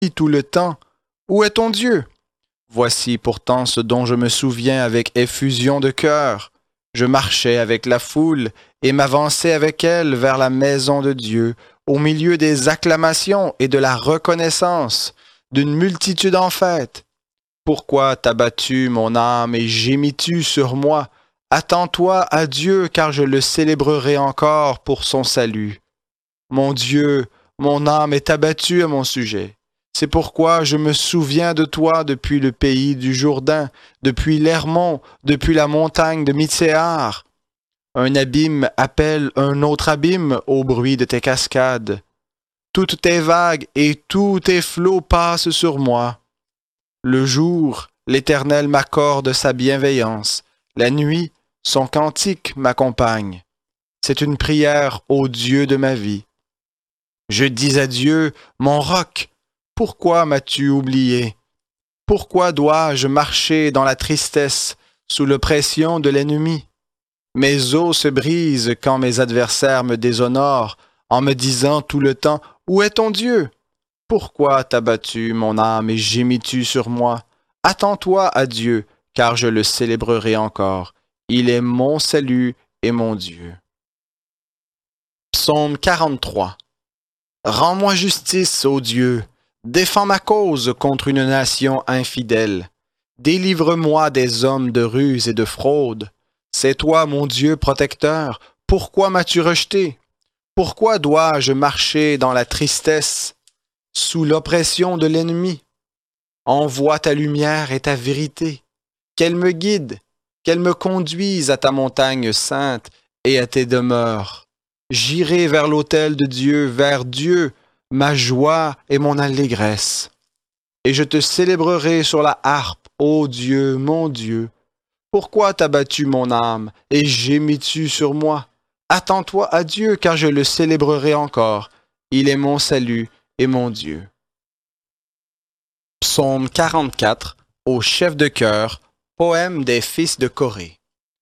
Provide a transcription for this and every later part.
tout le temps. Où est ton Dieu? Voici pourtant ce dont je me souviens avec effusion de cœur. Je marchais avec la foule et m'avançais avec elle vers la maison de Dieu, au milieu des acclamations et de la reconnaissance, d'une multitude en fête. Pourquoi t'as battu mon âme et gémis-tu sur moi? Attends-toi à Dieu, car je le célébrerai encore pour son salut. Mon Dieu, mon âme est abattue à mon sujet. C'est pourquoi je me souviens de toi depuis le pays du Jourdain, depuis l'Hermon, depuis la montagne de Mitséar. Un abîme appelle un autre abîme au bruit de tes cascades. Toutes tes vagues et tous tes flots passent sur moi. Le jour, l'Éternel m'accorde sa bienveillance. La nuit, son cantique m'accompagne. C'est une prière au Dieu de ma vie. Je dis à Dieu, mon roc, pourquoi m'as-tu oublié? Pourquoi dois-je marcher dans la tristesse, sous l'oppression de l'ennemi? Mes os se brisent quand mes adversaires me déshonorent, en me disant tout le temps, où est ton Dieu? Pourquoi t'as battu mon âme et gémis-tu sur moi? Attends-toi à Dieu, car je le célébrerai encore. Il est mon salut et mon Dieu. Psaume 43. Rends-moi justice, ô Dieu. Défends ma cause contre une nation infidèle. Délivre-moi des hommes de ruse et de fraude. C'est toi, mon Dieu protecteur. Pourquoi m'as-tu rejeté? Pourquoi dois-je marcher dans la tristesse, sous l'oppression de l'ennemi? Envoie ta lumière et ta vérité. Qu'elle me guide, qu'elle me conduise à ta montagne sainte et à tes demeures. J'irai vers l'autel de Dieu, vers Dieu, ma joie et mon allégresse. Et je te célébrerai sur la harpe, ô Dieu, mon Dieu. Pourquoi t'as battu mon âme et gémis-tu sur moi? Attends-toi à Dieu, car je le célébrerai encore. Il est mon salut et mon Dieu. Psaume 44, au chef de chœur, poème des fils de Corée.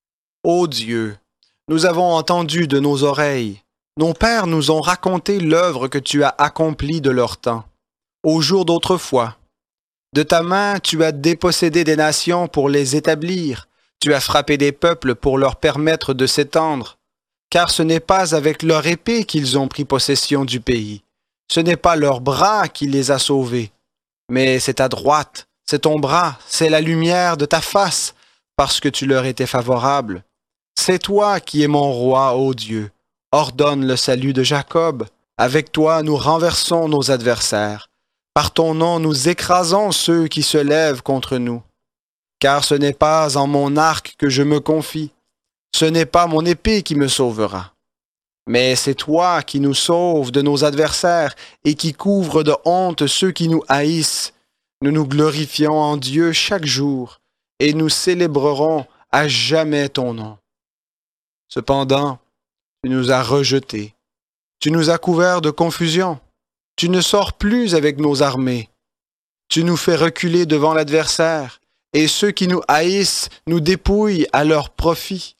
Ô Dieu, nous avons entendu de nos oreilles, nos pères nous ont raconté l'œuvre que tu as accomplie de leur temps, au jour d'autrefois. De ta main, tu as dépossédé des nations pour les établir, tu as frappé des peuples pour leur permettre de s'étendre, car ce n'est pas avec leur épée qu'ils ont pris possession du pays, ce n'est pas leur bras qui les a sauvés, mais c'est ta droite, c'est ton bras, c'est la lumière de ta face, parce que tu leur étais favorable. C'est toi qui es mon roi, ô Dieu. Ordonne le salut de Jacob. Avec toi, nous renversons nos adversaires. Par ton nom, nous écrasons ceux qui se lèvent contre nous. Car ce n'est pas en mon arc que je me confie. Ce n'est pas mon épée qui me sauvera. Mais c'est toi qui nous sauves de nos adversaires et qui couvre de honte ceux qui nous haïssent. Nous nous glorifions en Dieu chaque jour et nous célébrerons à jamais ton nom. Cependant, tu nous as rejetés. Tu nous as couverts de confusion. Tu ne sors plus avec nos armées. Tu nous fais reculer devant l'adversaire, et ceux qui nous haïssent nous dépouillent à leur profit.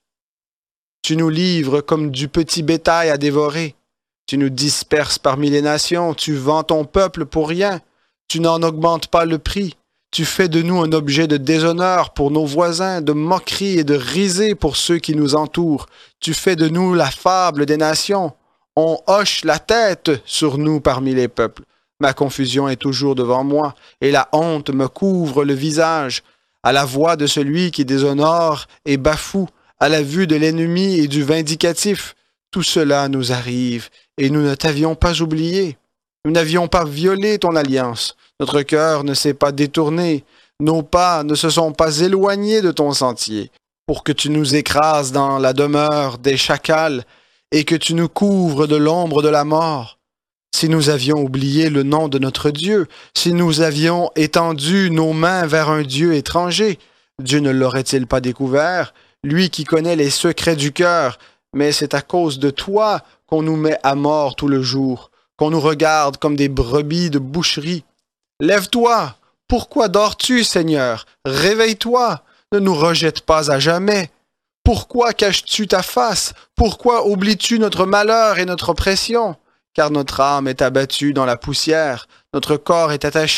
Tu nous livres comme du petit bétail à dévorer. Tu nous disperses parmi les nations. Tu vends ton peuple pour rien. Tu n'en augmentes pas le prix. Tu fais de nous un objet de déshonneur pour nos voisins, de moquerie et de risée pour ceux qui nous entourent. Tu fais de nous la fable des nations. On hoche la tête sur nous parmi les peuples. Ma confusion est toujours devant moi, et la honte me couvre le visage. À la voix de celui qui déshonore et bafoue, à la vue de l'ennemi et du vindicatif, tout cela nous arrive, et nous ne t'avions pas oublié. Nous n'avions pas violé ton alliance. Notre cœur ne s'est pas détourné. Nos pas ne se sont pas éloignés de ton sentier, pour que tu nous écrases dans la demeure des chacals et que tu nous couvres de l'ombre de la mort. Si nous avions oublié le nom de notre Dieu, si nous avions étendu nos mains vers un Dieu étranger, Dieu ne l'aurait-il pas découvert, lui qui connaît les secrets du cœur? Mais c'est à cause de toi qu'on nous met à mort tout le jour, qu'on nous regarde comme des brebis de boucherie. Lève-toi! Pourquoi dors-tu, Seigneur? Réveille-toi! Ne nous rejette pas à jamais! Pourquoi caches-tu ta face? Pourquoi oublies-tu notre malheur et notre oppression? car notre âme est abattue dans la poussière, notre corps est attaché